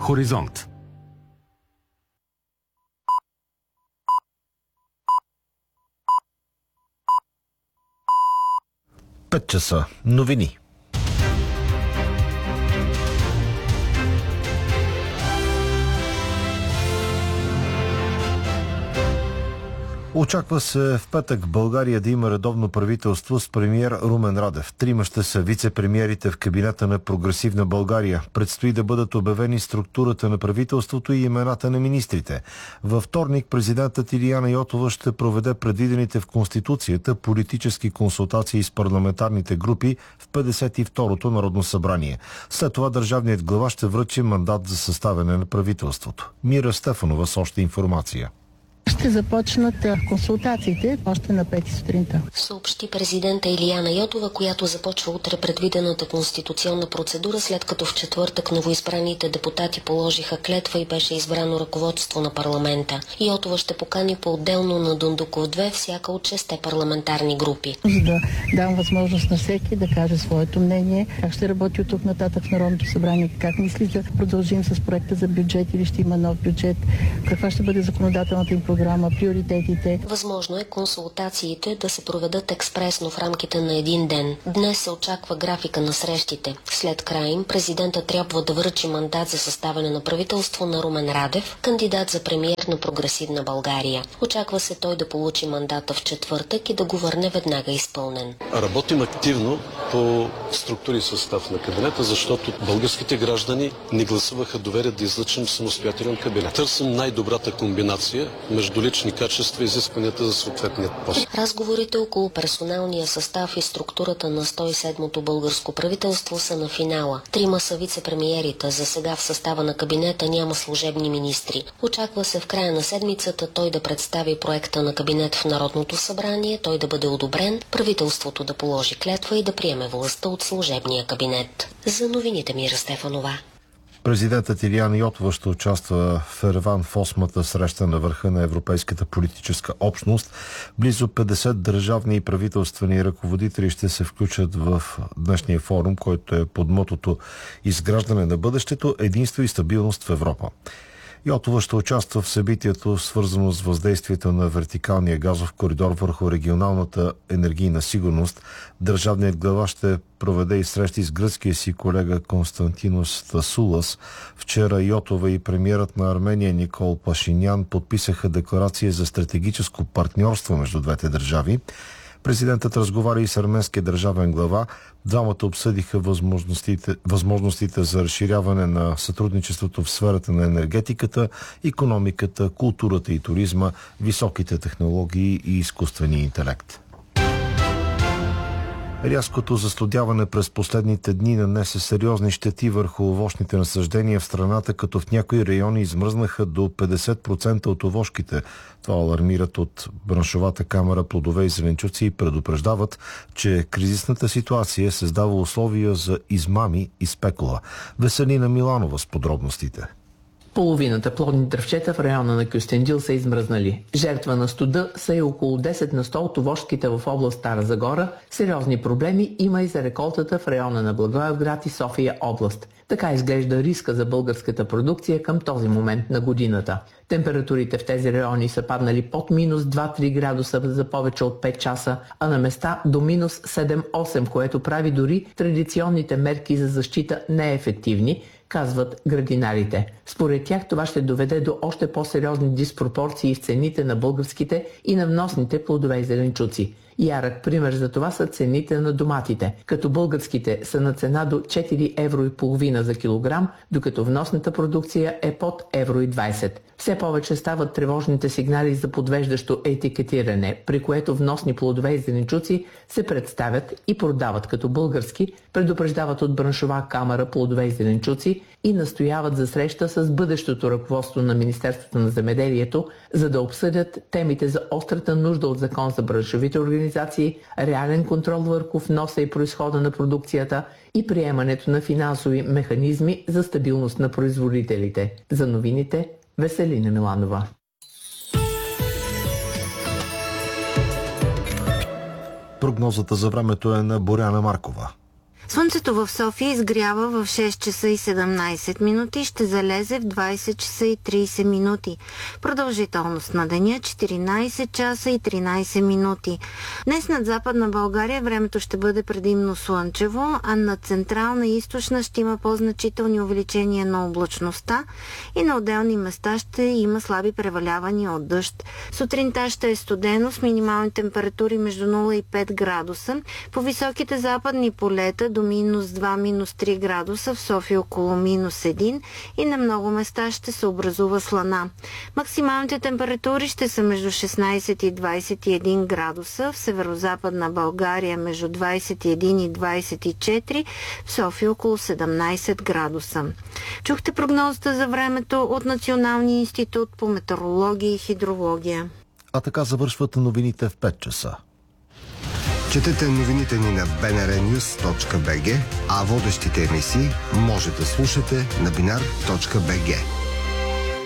Хоризонт. 5 часа. Новини. Очаква се в петък в България да има редовно правителство с премиер Румен Радев. Трима ще са вице-премиерите в кабинета на Прогресивна България. Предстои да бъдат обявени структурата на правителството и имената на министрите. Във вторник президентът Илияна Йотова ще проведе предвидените в Конституцията политически консултации с парламентарните групи в 52-то Народно събрание. След това държавният глава ще връчи мандат за съставяне на правителството. Мира Стефанова с още информация. Ще започнат консултациите още на 5 сутринта. Съобщи президента Илияна Йотова, която започва утре предвидената конституционна процедура, след като в четвъртък новоизбраните депутати положиха клетва и беше избрано ръководство на парламента. Йотова ще покани по-отделно на Дондуков 2 всяка от 6 парламентарни групи. За да дам възможност на всеки да каже своето мнение, как ще работи от тук нататък в Народното събрание, как мисли да продължим с проекта за бюджет или ще има нов бюджет, каква ще бъде законодателната им програма, приоритетите. Възможно е консултациите да се проведат експресно в рамките на един ден. Днес се очаква графика на срещите. След края им президентът трябва да връчи мандат за съставяне на правителство на Румен Радев, кандидат за премиер на Прогресивна България. Очаква се той да получи мандата в четвъртък и да го върне веднага изпълнен. Работим активно по структури и състав на кабинета, защото българските граждани ни гласуваха доверие да излъчим самостоятелен кабинет. Търсим най-добрата комбинация между лични качества и изискванията за съответният пост. Разговорите около персоналния състав и структурата на 107-то българско правителство са на финала. Трима са вице-премиерите. За сега в състава на кабинета няма служебни министри. Очаква се в края на седмицата той да представи проекта на кабинет в Народното събрание, той да бъде одобрен, правителството да положи клетва и да приеме властта от служебния кабинет. За новините Мира Стефанова. Президентът Илияна Йотова ще участва в Ереван в 8-та среща на върха на Европейската политическа общност. Близо 50 държавни и правителствени ръководители ще се включат в днешния форум, който е под мотото "Изграждане на бъдещето, единство и стабилност в Европа". Йотова ще участва в събитието, свързано с въздействието на вертикалния газов коридор върху регионалната енергийна сигурност. Държавният глава ще проведе и срещи с гръцкия си колега Константинос Стасулас. Вчера Йотова и премиерът на Армения Никол Пашинян подписаха декларация за стратегическо партньорство между двете държави. Президентът разговаря и с арменския държавен глава. Двамата обсъдиха възможностите за разширяване на сътрудничеството в сферата на енергетиката, икономиката, културата и туризма, високите технологии и изкуствения интелект. Рязкото застудяване през последните дни нанесе сериозни щети върху овощните насаждения в страната, като в някои райони измръзнаха до 50% от овошките. Това алармират от браншовата камара плодове и зеленчуци и предупреждават, че кризисната ситуация създава условия за измами и спекула. Веселина Миланова с подробностите. Половината плодни дръвчета в района на Кюстендил са измръзнали. Жертва на студа са и около 10 на 100 от овощките в област Стара Загора. Сериозни проблеми има и за реколтата в района на Благоевград и София област. Така изглежда риска за българската продукция към този момент на годината. Температурите в тези райони са паднали под минус 2-3 градуса за повече от 5 часа, а на места до минус 7-8, което прави дори традиционните мерки за защита неефективни, казват градинарите. Според тях това ще доведе до още по-сериозни диспропорции в цените на българските и на вносните плодове и зеленчуци. Ярък пример за това са цените на доматите, като българските са на цена до 4,5 евро за килограм, докато вносната продукция е под 1,20 евро. Все повече стават тревожните сигнали за подвеждащо етикетиране, при което вносни плодове и зеленчуци се представят и продават като български, предупреждават от браншова камара плодове и зеленчуци и настояват за среща с бъдещото ръководство на Министерството на земеделието, за да обсъдят темите за острата нужда от закон за браншовите организации, реален контрол върху вноса и произхода на продукцията и приемането на финансови механизми за стабилност на производителите. За новините Веселина Миланова. Прогнозата за времето е на Боряна Маркова. Слънцето в София изгрява в 6 часа и 17 минути, ще залезе в 20 часа и 30 минути. Продължителност на деня 14 часа и 13 минути. Днес над Западна България времето ще бъде предимно слънчево, а над Централна и Източна ще има по-значителни увеличения на облачността и на отделни места ще има слаби превалявания от дъжд. Сутринта ще е студено с минимални температури между 0 и 5 градуса. По високите западни полета до -2, -3 градуса, в София около -1 и на много места ще се образува слана. Максималните температури ще са между 16 и 21 градуса, в северозападна България между 21 и 24, в София около 17 градуса. Чухте прогнозата за времето от Националния институт по метеорология и хидрология. А така завършват новините в 5 часа. Четете новините ни на bnrnews.bg, а водещите емисии може да слушате на binar.bg.